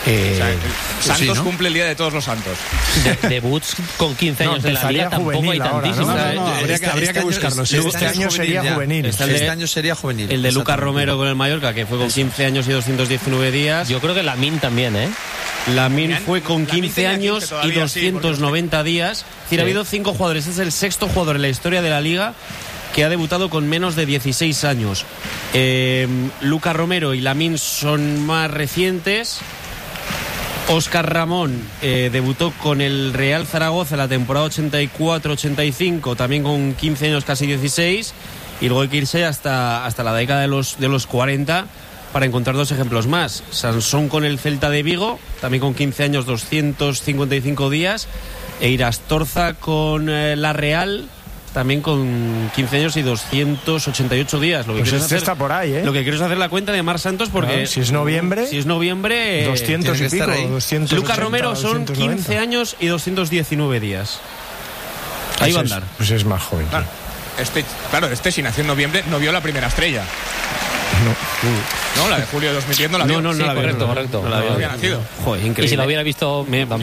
Santos cumple el día de todos los santos. Debuts con 15 años en la liga tampoco hay tantísimos. Habría que buscarlo. Este año sería juvenil. Este año sería juvenil. El de Lucas Romero con el Mallorca, que fue con 15 años y 219 días. Yo creo que Lamine también, Lamine fue con 15 años y 290 días. Es decir, ha habido 5 jugadores. Es el sexto jugador en la historia de la liga que ha debutado con menos de 16 años. Lucas Romero y Lamine son más recientes. Óscar Ramón debutó con el Real Zaragoza en la temporada 84-85, también con 15 años, casi 16, y luego hay que irse hasta la década de los 40 para encontrar 2 ejemplos más. Sansón con el Celta de Vigo, también con 15 años, 255 días, e Irastorza con la Real, también con 15 años y 288 días. Lo que pues está por ahí, Lo que quiero es hacer la cuenta de Marc Santos porque... Claro, si es noviembre... 200 y pico, 280, Lucas Romero son 15 años y 219 días. Ahí va a andar. Pues es más joven. Claro, si nació en noviembre no vio la primera estrella. No, la de julio de 2010 no la vio. No la vio. Correcto. No había nacido. Joder, increíble. Y si lo hubiera visto...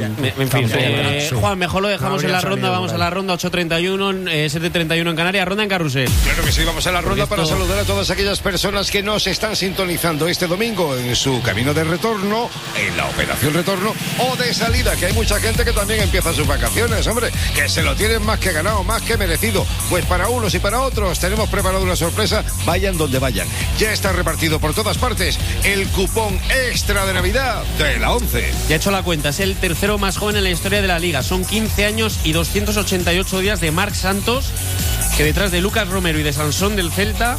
Juan, mejor lo dejamos en la ronda. Vamos a la ronda 8:31, 7:31 en Canarias. Ronda en Carrusel. Claro que sí, vamos a la ronda para saludar a todas aquellas personas que nos están sintonizando este domingo en su camino de retorno, en la operación retorno o de salida, que hay mucha gente que también empieza sus vacaciones, hombre, que se lo tienen más que ganado, más que merecido. Pues para unos y para otros tenemos preparado una sorpresa, vayan donde vayan. Ya está repartido por todas partes el cupón extra de Navidad de la 11. Ya he hecho la cuenta, es el tercero más joven en la historia de la liga. Son 15 años y 288 días de Marc Santos, que detrás de Lucas Romero y de Sansón del Celta,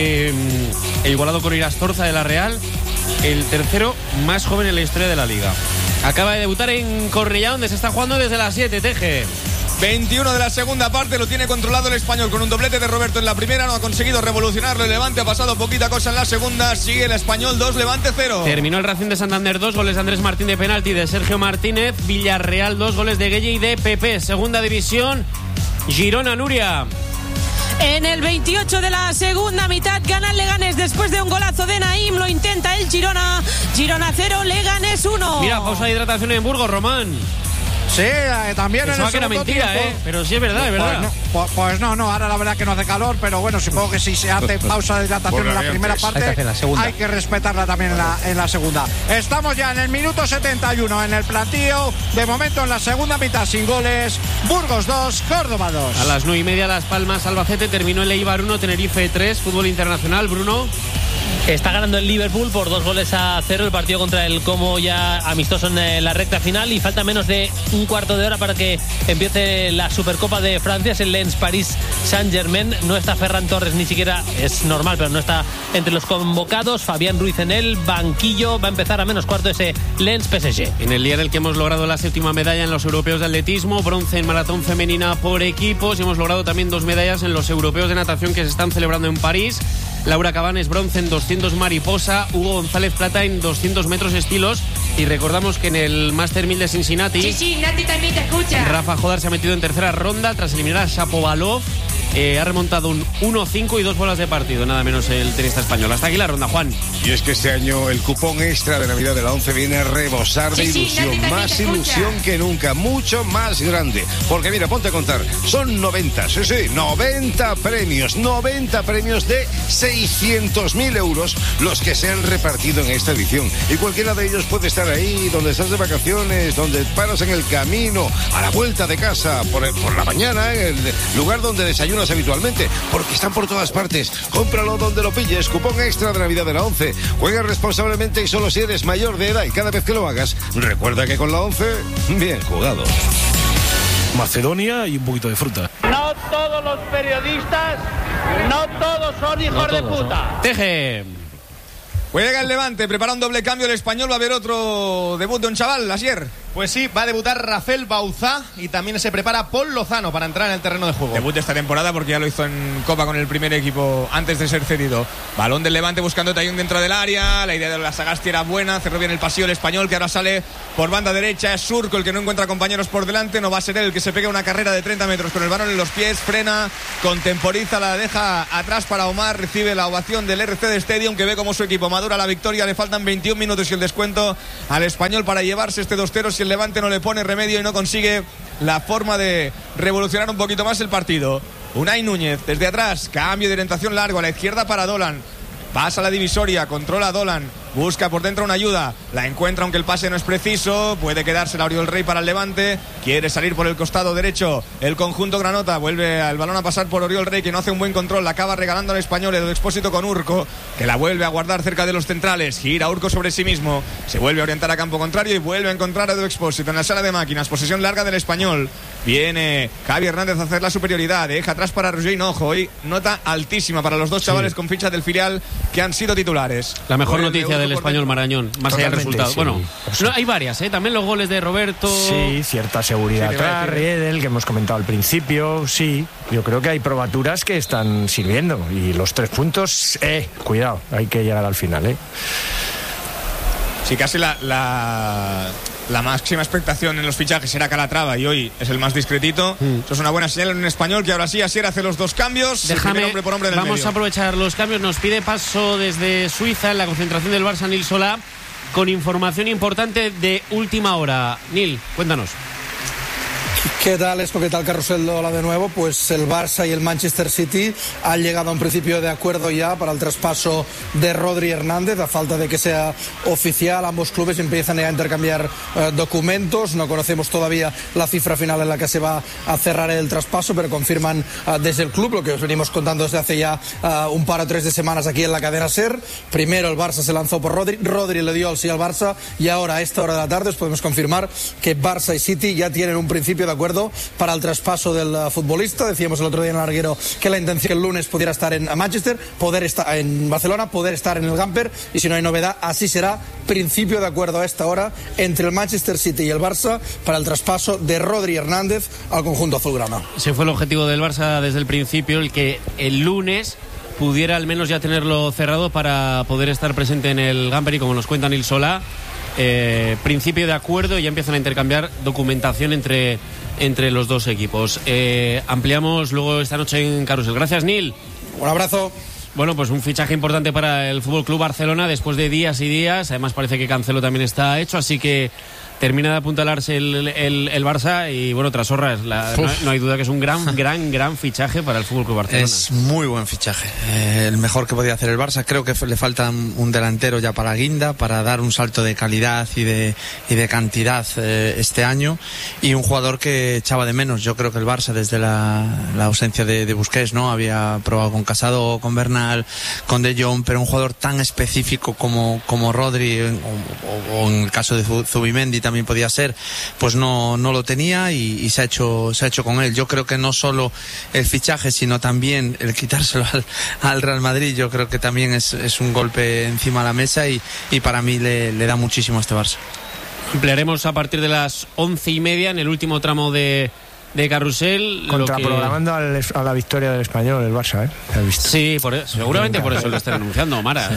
igualado con Irastorza de la Real, el tercero más joven en la historia de la liga. Acaba de debutar en Cornellá, donde se está jugando desde las 7, Teje. 21 de la segunda parte, lo tiene controlado el Español con un doblete de Roberto en la primera, no ha conseguido revolucionarlo el Levante, ha pasado poquita cosa en la segunda, sigue el Español 2, Levante 0. Terminó el Racing de Santander 2, goles de Andrés Martín de penalti, de Sergio Martínez. Villarreal 2, goles de Gueye y de Pepe. Segunda división, Girona, Nuria. En el 28 de la segunda mitad gana el Leganés después de un golazo de Naim, lo intenta el Girona 0, Leganés 1. Mira, pausa de hidratación en Burgos, Román. Sí, también en el segundo que era mentira, tiempo. Pero sí es verdad, es verdad. Pues no, ahora la verdad que no hace calor, pero bueno, supongo que si se hace pausa de hidratación en la primera parte, hay que respetarla también en la segunda. Estamos ya en el minuto 71 en el plantío, de momento en la segunda mitad sin goles, Burgos 2, Córdoba 2. A las 9:30 Las Palmas, Albacete, terminó el Eibar 1, Tenerife 3, fútbol internacional, Bruno. Está ganando el Liverpool por 2-0 el partido contra el Como, ya amistoso en la recta final, y falta menos de un cuarto de hora para que empiece la Supercopa de Francia. Es el Lens Paris Saint-Germain. No está Ferran Torres, ni siquiera, es normal, pero no está entre los convocados. Fabián Ruiz en el banquillo. Va a empezar a menos cuarto ese Lens PSG. En el día en el que hemos logrado la séptima medalla en los europeos de atletismo, bronce en maratón femenina por equipos, y hemos logrado también 2 medallas en los europeos de natación que se están celebrando en París. Laura Cabanes, bronce en 200 mariposa, Hugo González, plata en 200 metros estilos, y recordamos que en el Master 1000 de Cincinnati, Nati también te escucha. Rafa Jodar se ha metido en tercera ronda tras eliminar a Shapovalov. Ha remontado un 1-5 y 2 bolas de partido, nada menos el tenista español. Hasta aquí la ronda, Juan. Y es que este año el cupón extra de Navidad de la 11 viene a rebosar de ilusión, más ilusión que nunca, mucho más grande. Porque mira, ponte a contar, son 90 premios, 90 premios de 600.000 euros los que se han repartido en esta edición. Y cualquiera de ellos puede estar ahí, donde estás de vacaciones, donde paras en el camino, a la vuelta de casa, por la mañana, en el lugar donde desayunas habitualmente, porque están por todas partes. Cómpralo donde lo pilles. Cupón extra de Navidad de la 11. Juega responsablemente y solo si eres mayor de edad, y cada vez que lo hagas, recuerda que con la 11, bien jugado. Macedonia y un poquito de fruta. No todos los periodistas, no todos son hijos de puta. Teje. Juega el Levante, prepara un doble cambio el Español, va a haber otro debut de un chaval, Asier. Pues sí, va a debutar Rafael Bauzá y también se prepara Paul Lozano para entrar en el terreno de juego. Debut de esta temporada porque ya lo hizo en Copa con el primer equipo antes de ser cedido. Balón del Levante buscando Taillon dentro del área. La idea de la Sagasti era buena, cerró bien el pasillo el español que ahora sale por banda derecha. Es Surco el que no encuentra compañeros por delante. No va a ser él el que se pegue una carrera de 30 metros con el balón en los pies. Frena, contemporiza, la deja atrás para Omar. Recibe la ovación del RC de Stadium que ve como su equipo madura la victoria. Le faltan 21 minutos y el descuento al español para llevarse este 2-0 si el Levante no le pone remedio y no consigue la forma de revolucionar un poquito más el partido. Unai Núñez desde atrás, cambio de orientación largo a la izquierda para Dolan. Pasa la divisoria, controla a Dolan, busca por dentro una ayuda, la encuentra aunque el pase no es preciso, puede quedarse la Oriol Rey para el Levante, quiere salir por el costado derecho el conjunto granota, vuelve al balón a pasar por Oriol Rey que no hace un buen control, la acaba regalando al español Edu Expósito con Urco, que la vuelve a guardar cerca de los centrales, gira Urco sobre sí mismo, se vuelve a orientar a campo contrario y vuelve a encontrar a Edu Expósito en la sala de máquinas, posesión larga del español, viene Javi Hernández a hacer la superioridad, deja atrás para Roger Hinojo, hoy nota altísima para los dos chavales con ficha del filial que han sido titulares. La mejor noticia del español Marañón, más allá del resultado. Sí. Bueno, no, hay varias, también los goles de Roberto. Sí, cierta seguridad atrás, Riedel, que hemos comentado al principio. Sí, yo creo que hay probaturas que están sirviendo. Y los 3 puntos, cuidado, hay que llegar al final, Sí, casi la máxima expectación en los fichajes era Calatrava y hoy es el más discretito. Eso es una buena señal en un español que ahora sí, Asier hace los 2 cambios. Déjame, hombre por hombre vamos medio. a aprovechar los cambios. Nos pide paso desde Suiza en la concentración del Barça Nil Solá con información importante de última hora. Nil, cuéntanos. ¿Qué tal, Esco? ¿Qué tal, Carrusel? Hola de nuevo. Pues el Barça y el Manchester City han llegado a un principio de acuerdo ya para el traspaso de Rodri Hernández, a falta de que sea oficial. Ambos clubes empiezan ya a intercambiar documentos. No conocemos todavía la cifra final en la que se va a cerrar el traspaso, pero confirman desde el club lo que os venimos contando desde hace ya un par o 3 de semanas aquí en la cadena SER. Primero el Barça se lanzó por Rodri, Rodri le dio el sí al Barça y ahora a esta hora de la tarde os podemos confirmar que Barça y City ya tienen un principio de acuerdo para el traspaso del futbolista. Decíamos el otro día en el larguero que la intención el lunes pudiera estar en Manchester, poder estar en Barcelona, poder estar en el Gamper, y si no hay novedad, así será. Principio de acuerdo a esta hora entre el Manchester City y el Barça para el traspaso de Rodri Hernández al conjunto azulgrana. Ese fue el objetivo del Barça desde el principio, el que el lunes pudiera al menos ya tenerlo cerrado para poder estar presente en el Gamper, y como nos cuenta Nil Solá, principio de acuerdo y ya empiezan a intercambiar documentación entre los dos equipos. Ampliamos luego esta noche en Carrusel. Gracias, Nil. Un abrazo. Bueno, pues un fichaje importante para el FC Barcelona después de días y días. Además parece que Cancelo también está hecho, así que termina de apuntalarse el Barça y bueno, Trasorras, no hay duda que es un gran fichaje para el FC Barcelona. Es muy buen fichaje, el mejor que podía hacer el Barça. Creo que le falta un delantero ya para Guinda, para dar un salto de calidad y de cantidad este año, y un jugador que echaba de menos. Yo creo que el Barça, desde la ausencia de Busquets, ¿no? Había probado con Casado, con Bernal, con De Jong, pero un jugador tan específico como Rodri o en el caso de Zubimendi también podía ser, pues no lo tenía y se ha hecho con él. Yo creo que no solo el fichaje, sino también el quitárselo al Real Madrid, yo creo que también es un golpe encima de la mesa y para mí le da muchísimo a este Barça. Ampliaremos a partir de las 11:30 en el último tramo de Carrusel. Contraprogramando a la victoria del Español, el Barça, Sí, seguramente por eso lo está anunciando, Mara.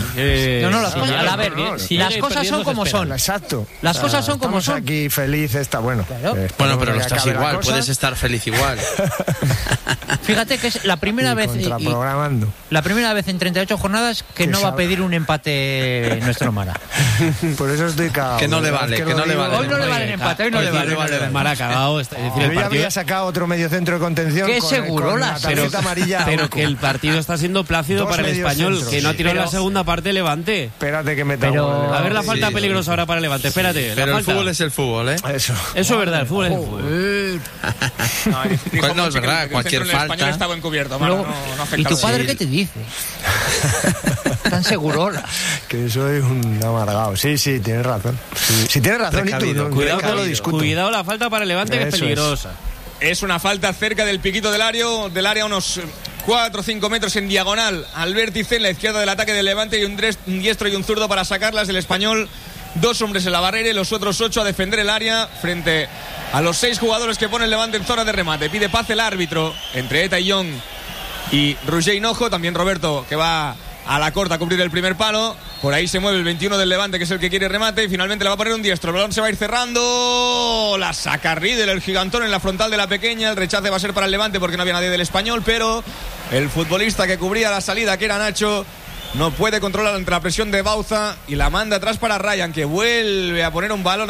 Las cosas son como son. Exacto. Las cosas son como son. Aquí feliz está bueno. Claro. Bueno, pero lo estás igual, puedes estar feliz igual. Fíjate que es la primera vez. Contraprogramando. La primera vez en 38 jornadas que no va a pedir un empate nuestro Mara. Por eso estoy cagado. Que no le vale, Hoy no le vale el empate, hoy no le vale. Mara cagado. Es decir, el partido sacado otro medio centro de contención. ¡Qué segurola! Pero que el partido está siendo plácido para el Español, centros, que no ha tirado en la segunda parte Levante. Espérate que me a ver la falta peligrosa ahora para Levante. Espérate. Pero el fútbol es el fútbol, Eso es verdad, el fútbol es el fútbol. No es verdad, cualquier falta. El español estaba encubierto, no ¿Y tu padre qué te dice? Tan segurola. Que soy un amargado. Sí, tienes razón. Si tienes razón, y tú. Cuidado la falta para Levante, que es peligrosa. Es una falta cerca del piquito del área, unos 4 o 5 metros en diagonal al vértice, en la izquierda del ataque del Levante, y un diestro y un zurdo para sacarlas. El Español 2 hombres en la barrera y los otros 8 a defender el área frente a los 6 jugadores que pone el Levante en zona de remate. Pide paz el árbitro entre Eta Young y Roger Hinojo. También Roberto, que va a la corta a cubrir el primer palo. Por ahí se mueve el 21 del Levante, que es el que quiere remate, y finalmente le va a poner un diestro. El balón se va a ir cerrando, la saca Riedel, el gigantón, en la frontal de la pequeña. El rechace va a ser para el Levante porque no había nadie del Español, pero el futbolista que cubría la salida, que era Nacho, no puede controlar ante la presión de Bauza y la manda atrás para Ryan, que vuelve a poner un balón